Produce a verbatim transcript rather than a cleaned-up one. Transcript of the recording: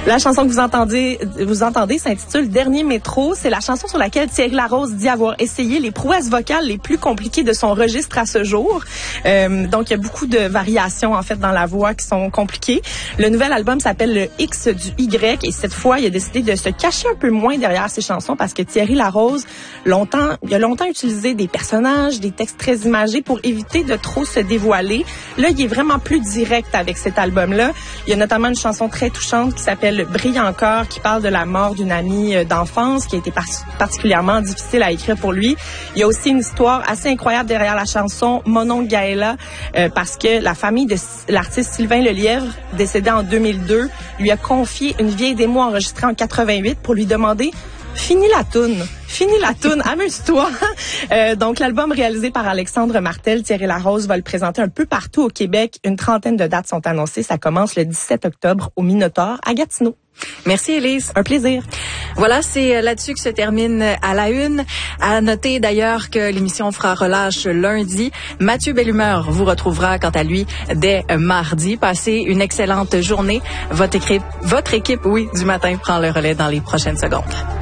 La chanson que vous entendez, vous entendez s'intitule Dernier métro. C'est la chanson sur laquelle Thierry Larose dit avoir essayé les prouesses vocales les plus compliquées de son registre à ce jour. Euh, donc, il y a beaucoup de variations, en fait, dans la voix qui sont compliquées. Le nouvel album s'appelle le X du Y et cette fois, il a décidé de se cacher un peu moins derrière ses chansons parce que Thierry Larose, longtemps, il a longtemps utilisé des personnages, des textes très imagés pour éviter de trop se dévoiler. Là, il est vraiment plus direct avec cet album-là. Il y a notamment une chanson très touchante qui s'appelle Brille encore, qui parle de la mort d'une amie d'enfance qui a été par- particulièrement difficile à écrire pour lui. Il y a aussi une histoire assez incroyable derrière la chanson Mon oncle Gaëla, euh, parce que la famille de l'artiste Sylvain Lelièvre, décédé en deux mille deux, lui a confié une vieille démo enregistrée en quatre-vingt-huit pour lui demander « Finis la toune, finis la toune, amuse-toi ». Euh, donc, l'album réalisé par Alexandre Martel, Thierry Larose va le présenter un peu partout au Québec. Une trentaine de dates sont annoncées. Ça commence le dix-sept octobre au Minotaure à Gatineau. Merci, Élise. Un plaisir. Voilà, c'est là-dessus que se termine À la Une. À noter d'ailleurs que l'émission fera relâche lundi. Mathieu Bellumeur vous retrouvera quant à lui dès mardi. Passez une excellente journée. Votre équipe, votre équipe, oui, du matin prend le relais dans les prochaines secondes.